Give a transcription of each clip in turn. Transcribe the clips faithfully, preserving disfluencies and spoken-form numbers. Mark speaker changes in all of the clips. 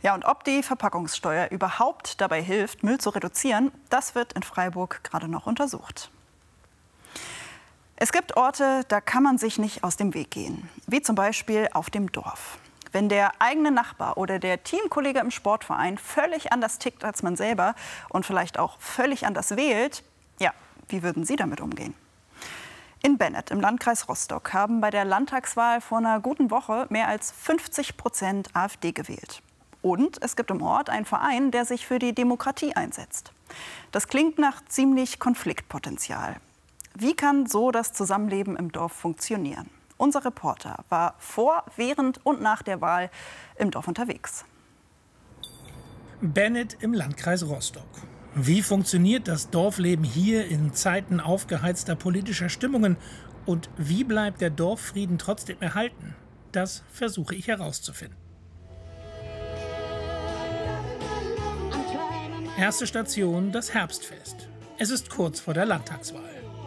Speaker 1: Ja, und ob die Verpackungssteuer überhaupt dabei hilft, Müll zu reduzieren, das wird in Freiburg gerade noch untersucht. Es gibt Orte, da kann man sich nicht aus dem Weg gehen, wie zum Beispiel auf dem Dorf. Wenn der eigene Nachbar oder der Teamkollege im Sportverein völlig anders tickt als man selber und vielleicht auch völlig anders wählt, ja, wie würden Sie damit umgehen? In Bennett im Landkreis Rostock haben bei der Landtagswahl vor einer guten Woche mehr als fünfzig Prozent AfD gewählt. Und es gibt im Ort einen Verein, der sich für die Demokratie einsetzt. Das klingt nach ziemlich Konfliktpotenzial. Wie kann so das Zusammenleben im Dorf funktionieren? Unser Reporter war vor, während und nach der Wahl im Dorf unterwegs.
Speaker 2: Bennett im Landkreis Rostock. Wie funktioniert das Dorfleben hier in Zeiten aufgeheizter politischer Stimmungen? Und wie bleibt der Dorffrieden trotzdem erhalten? Das versuche ich herauszufinden. Erste Station, das Herbstfest. Es ist kurz vor der Landtagswahl.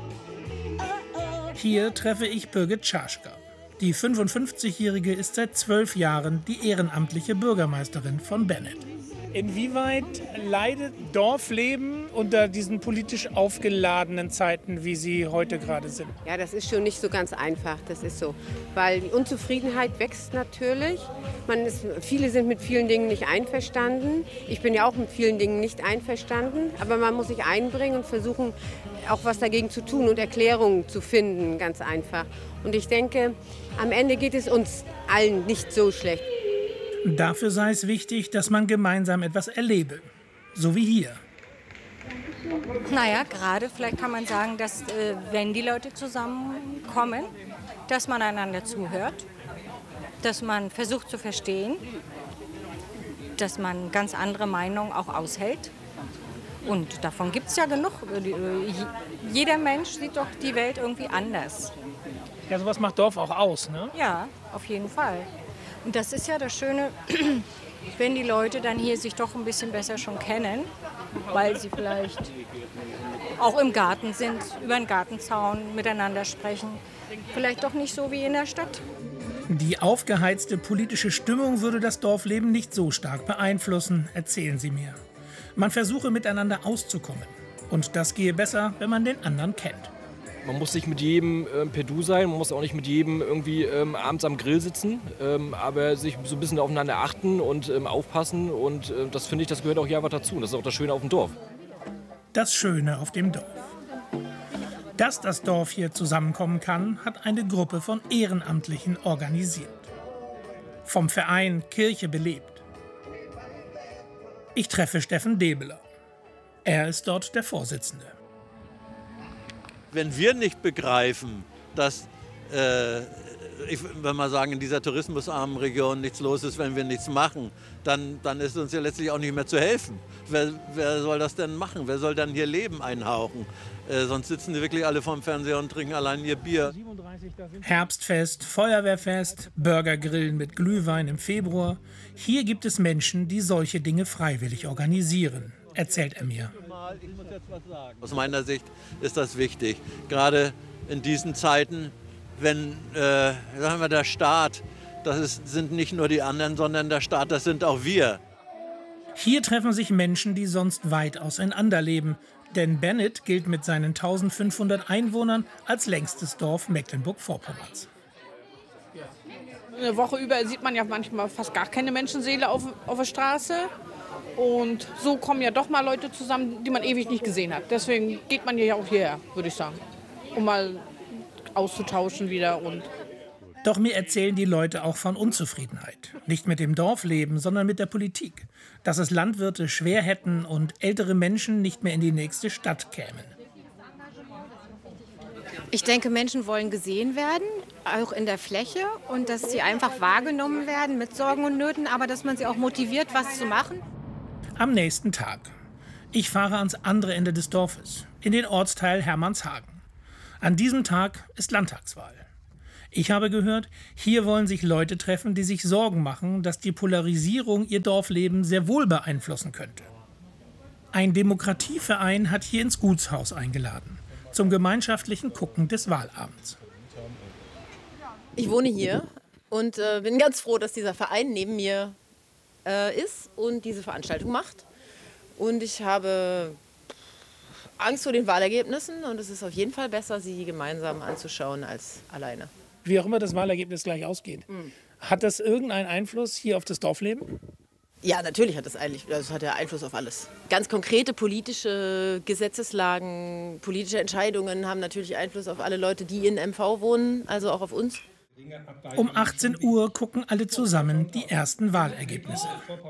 Speaker 2: Hier treffe ich Birgit Tschaschka. Die fünfundfünfzigjährige ist seit zwölf Jahren die ehrenamtliche Bürgermeisterin von Bennett. Inwieweit leidet Dorfleben unter diesen politisch aufgeladenen Zeiten, wie sie heute gerade sind?
Speaker 3: Ja, das ist schon nicht so ganz einfach, das ist so. Weil die Unzufriedenheit wächst natürlich. Man ist, viele sind mit vielen Dingen nicht einverstanden. Ich bin ja auch mit vielen Dingen nicht einverstanden. Aber man muss sich einbringen und versuchen, auch was dagegen zu tun und Erklärungen zu finden, ganz einfach. Und ich denke, am Ende geht es uns allen nicht so schlecht.
Speaker 2: Dafür sei es wichtig, dass man gemeinsam etwas erlebe. So wie hier.
Speaker 4: Naja, gerade vielleicht kann man sagen, dass äh, wenn die Leute zusammenkommen, dass man einander zuhört, dass man versucht zu verstehen, dass man ganz andere Meinungen auch aushält. Und davon gibt es ja genug. Jeder Mensch sieht doch die Welt irgendwie anders.
Speaker 2: Ja, sowas macht Dorf auch aus, ne?
Speaker 4: Ja, auf jeden Fall. Und das ist ja das Schöne, wenn die Leute dann hier sich doch ein bisschen besser schon kennen, weil sie vielleicht auch im Garten sind, über den Gartenzaun miteinander sprechen. Vielleicht doch nicht so wie in der Stadt.
Speaker 2: Die aufgeheizte politische Stimmung würde das Dorfleben nicht so stark beeinflussen, erzählen sie mir. Man versuche miteinander auszukommen. Und das gehe besser, wenn man den anderen kennt.
Speaker 5: Man muss nicht mit jedem äh, per Du sein, man muss auch nicht mit jedem irgendwie ähm, abends am Grill sitzen, ähm, aber sich so ein bisschen aufeinander achten und ähm, aufpassen. Und äh, das finde ich, das gehört auch hier einfach dazu. Das ist auch das Schöne auf dem Dorf.
Speaker 2: Das Schöne auf dem Dorf. Dass das Dorf hier zusammenkommen kann, hat eine Gruppe von Ehrenamtlichen organisiert. Vom Verein Kirche belebt. Ich treffe Steffen Debeler. Er ist dort der Vorsitzende.
Speaker 6: Wenn wir nicht begreifen, dass, äh, ich will mal sagen, in dieser tourismusarmen Region nichts los ist, wenn wir nichts machen, dann, dann ist uns ja letztlich auch nicht mehr zu helfen. Wer, wer soll das denn machen? Wer soll dann hier Leben einhauchen? Äh, sonst sitzen die wirklich alle vorm Fernseher und trinken allein ihr Bier.
Speaker 2: Herbstfest, Feuerwehrfest, Burgergrillen mit Glühwein im Februar. Hier gibt es Menschen, die solche Dinge freiwillig organisieren, erzählt er mir.
Speaker 6: Aus meiner Sicht ist das wichtig, gerade in diesen Zeiten, wenn äh, sagen wir, der Staat, das ist, sind nicht nur die anderen, sondern der Staat, das sind auch wir.
Speaker 2: Hier treffen sich Menschen, die sonst weit auseinander leben. Denn Bennett gilt mit seinen eintausendfünfhundert Einwohnern als längstes Dorf Mecklenburg-Vorpommerns.
Speaker 7: Eine Woche über sieht man ja manchmal fast gar keine Menschenseele auf, auf der Straße. Und so kommen ja doch mal Leute zusammen, die man ewig nicht gesehen hat. Deswegen geht man ja auch hierher, würde ich sagen, um mal auszutauschen wieder. Und
Speaker 2: Doch mir erzählen die Leute auch von Unzufriedenheit. Nicht mit dem Dorfleben, sondern mit der Politik. Dass es Landwirte schwer hätten und ältere Menschen nicht mehr in die nächste Stadt kämen.
Speaker 8: Ich denke, Menschen wollen gesehen werden, auch in der Fläche. Und dass sie einfach wahrgenommen werden mit Sorgen und Nöten, aber dass man sie auch motiviert, was zu machen.
Speaker 2: Am nächsten Tag. Ich fahre ans andere Ende des Dorfes, in den Ortsteil Hermannshagen. An diesem Tag ist Landtagswahl. Ich habe gehört, hier wollen sich Leute treffen, die sich Sorgen machen, dass die Polarisierung ihr Dorfleben sehr wohl beeinflussen könnte. Ein Demokratieverein hat hier ins Gutshaus eingeladen, zum gemeinschaftlichen Gucken des Wahlabends.
Speaker 9: Ich wohne hier und äh, bin ganz froh, dass dieser Verein neben mir äh, ist und diese Veranstaltung macht. Und ich habe Angst vor den Wahlergebnissen und es ist auf jeden Fall besser, sie gemeinsam anzuschauen als alleine.
Speaker 2: Wie auch immer das Wahlergebnis gleich ausgeht. Mhm. Hat das irgendeinen Einfluss hier auf das Dorfleben?
Speaker 9: Ja, natürlich hat das, eigentlich, das hat ja Einfluss auf alles. Ganz konkrete politische Gesetzeslagen, politische Entscheidungen haben natürlich Einfluss auf alle Leute, die in M V wohnen, also auch auf uns.
Speaker 2: Um achtzehn Uhr gucken alle zusammen die ersten Wahlergebnisse.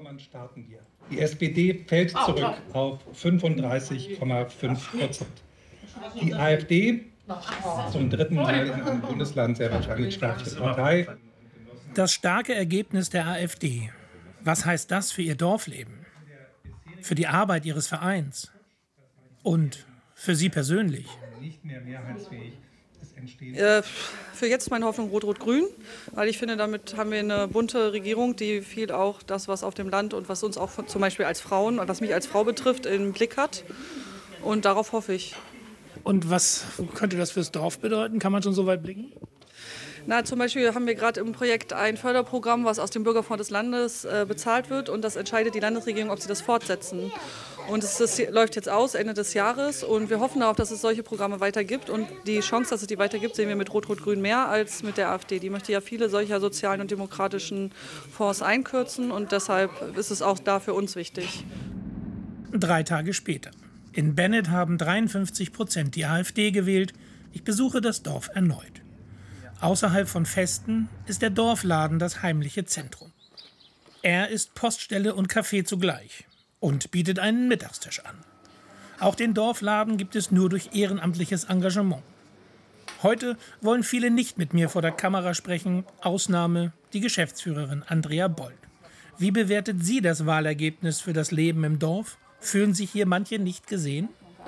Speaker 10: Die S P D fällt zurück auf fünfunddreißig Komma fünf Prozent. Die AfD, zum dritten Mal in einem Bundesland sehr wahrscheinlich stärkste Partei.
Speaker 2: Das starke Ergebnis der AfD. Was heißt das für Ihr Dorfleben? Für die Arbeit Ihres Vereins? Und für Sie persönlich?
Speaker 10: Nicht mehr mehrheitsfähig.
Speaker 11: Äh, für jetzt meine Hoffnung Rot-Rot-Grün, weil ich finde, damit haben wir eine bunte Regierung, die viel auch das, was auf dem Land und was uns auch von, zum Beispiel als Frauen, was mich als Frau betrifft, im Blick hat. Und darauf hoffe ich.
Speaker 2: Und was könnte das fürs Dorf bedeuten? Kann man schon so weit blicken?
Speaker 11: Na, zum Beispiel haben wir gerade im Projekt ein Förderprogramm, was aus dem Bürgerfonds des Landes äh, bezahlt wird. Und das entscheidet die Landesregierung, ob sie das fortsetzen. Und es das läuft jetzt aus, Ende des Jahres. Und wir hoffen darauf, dass es solche Programme weiter gibt. Und die Chance, dass es die weiter gibt, sehen wir mit Rot-Rot-Grün mehr als mit der AfD. Die möchte ja viele solcher sozialen und demokratischen Fonds einkürzen. Und deshalb ist es auch da für uns wichtig.
Speaker 2: Drei Tage später. In Bennett haben dreiundfünfzig Prozent die AfD gewählt. Ich besuche das Dorf erneut. Außerhalb von Festen ist der Dorfladen das heimliche Zentrum. Er ist Poststelle und Café zugleich und bietet einen Mittagstisch an. Auch den Dorfladen gibt es nur durch ehrenamtliches Engagement. Heute wollen viele nicht mit mir vor der Kamera sprechen, Ausnahme die Geschäftsführerin Andrea Bold. Wie bewertet sie das Wahlergebnis für das Leben im Dorf? Fühlen sich hier manche nicht gesehen?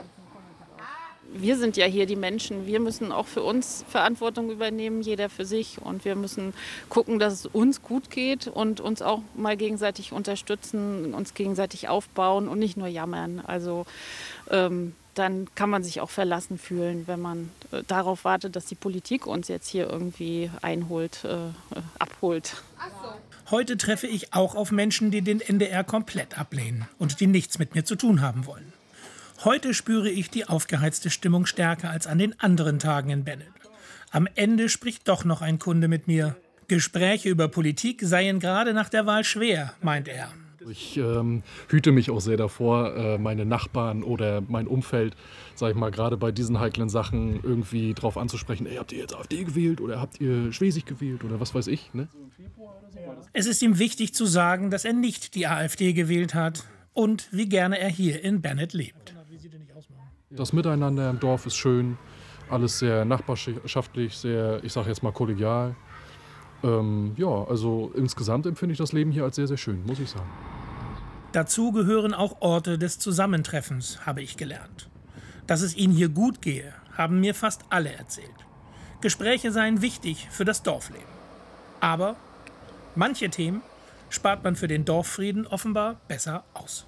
Speaker 12: Wir sind ja hier die Menschen. Wir müssen auch für uns Verantwortung übernehmen, jeder für sich. Und wir müssen gucken, dass es uns gut geht und uns auch mal gegenseitig unterstützen, uns gegenseitig aufbauen und nicht nur jammern. Also ähm, dann kann man sich auch verlassen fühlen, wenn man äh, darauf wartet, dass die Politik uns jetzt hier irgendwie einholt, äh, abholt.
Speaker 2: Heute treffe ich auch auf Menschen, die den N D R komplett ablehnen und die nichts mit mir zu tun haben wollen. Heute spüre ich die aufgeheizte Stimmung stärker als an den anderen Tagen in Bennett. Am Ende spricht doch noch ein Kunde mit mir. Gespräche über Politik seien gerade nach der Wahl schwer, meint er.
Speaker 13: Ich ähm, hüte mich auch sehr davor, äh, meine Nachbarn oder mein Umfeld, sag ich mal, gerade bei diesen heiklen Sachen irgendwie drauf anzusprechen, ey, habt ihr jetzt AfD gewählt oder habt ihr Schwesig gewählt oder was weiß ich, ne?
Speaker 2: Es ist ihm wichtig zu sagen, dass er nicht die AfD gewählt hat und wie gerne er hier in Bennett lebt.
Speaker 13: Das Miteinander im Dorf ist schön, alles sehr nachbarschaftlich, sehr, ich sage jetzt mal, kollegial. Ähm, ja, also insgesamt empfinde ich das Leben hier als sehr, sehr schön, muss ich sagen.
Speaker 2: Dazu gehören auch Orte des Zusammentreffens, habe ich gelernt. Dass es ihnen hier gut gehe, haben mir fast alle erzählt. Gespräche seien wichtig für das Dorfleben. Aber manche Themen spart man für den Dorffrieden offenbar besser aus.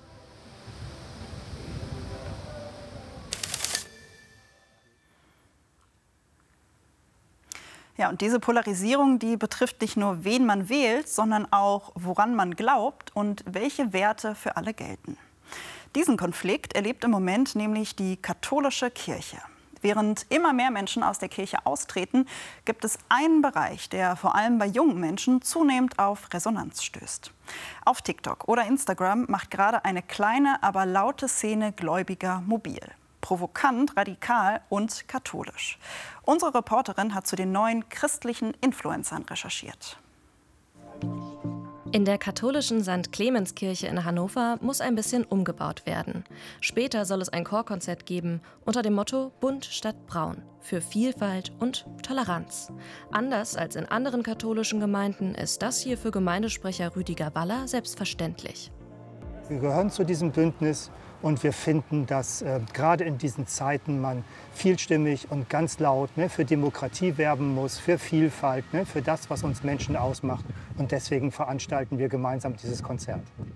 Speaker 1: Ja, und diese Polarisierung, die betrifft nicht nur, wen man wählt, sondern auch, woran man glaubt und welche Werte für alle gelten. Diesen Konflikt erlebt im Moment nämlich die katholische Kirche. Während immer mehr Menschen aus der Kirche austreten, gibt es einen Bereich, der vor allem bei jungen Menschen zunehmend auf Resonanz stößt. Auf TikTok oder Instagram macht gerade eine kleine, aber laute Szene Gläubiger mobil. Provokant, radikal und katholisch. Unsere Reporterin hat zu den neuen christlichen Influencern recherchiert.
Speaker 14: In der katholischen Sankt Clemenskirche in Hannover muss ein bisschen umgebaut werden. Später soll es ein Chorkonzert geben unter dem Motto Bunt statt Braun für Vielfalt und Toleranz. Anders als in anderen katholischen Gemeinden ist das hier für Gemeindesprecher Rüdiger Waller selbstverständlich.
Speaker 15: Wir gehören zu diesem Bündnis und wir finden, dass äh, gerade in diesen Zeiten man vielstimmig und ganz laut ne, für Demokratie werben muss, für Vielfalt, ne, für das, was uns Menschen ausmacht. Und deswegen veranstalten wir gemeinsam dieses Konzert.